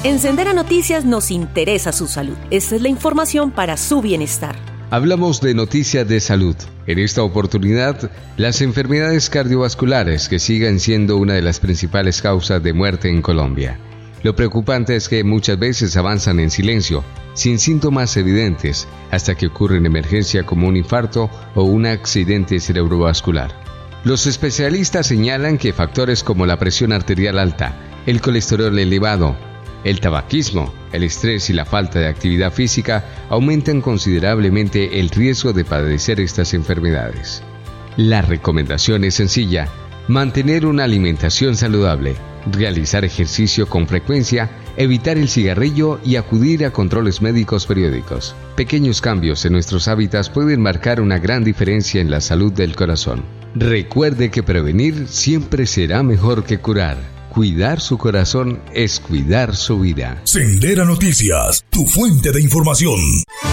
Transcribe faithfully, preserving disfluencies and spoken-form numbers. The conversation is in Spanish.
En Sendera Noticias nos interesa su salud. Esta es la información para su bienestar. Hablamos de noticias de salud. En esta oportunidad, las enfermedades cardiovasculares que siguen siendo una de las principales causas de muerte en Colombia. Lo preocupante es que muchas veces avanzan en silencio, sin síntomas evidentes, hasta que ocurre en emergencia como un infarto o un accidente cerebrovascular. Los especialistas señalan que factores como la presión arterial alta, el colesterol elevado, el tabaquismo, el estrés y la falta de actividad física aumentan considerablemente el riesgo de padecer estas enfermedades. La recomendación es sencilla: mantener una alimentación saludable, realizar ejercicio con frecuencia, evitar el cigarrillo y acudir a controles médicos periódicos. Pequeños cambios en nuestros hábitos pueden marcar una gran diferencia en la salud del corazón. Recuerde que prevenir siempre será mejor que curar. Cuidar su corazón es cuidar su vida. Sendera Noticias, tu fuente de información.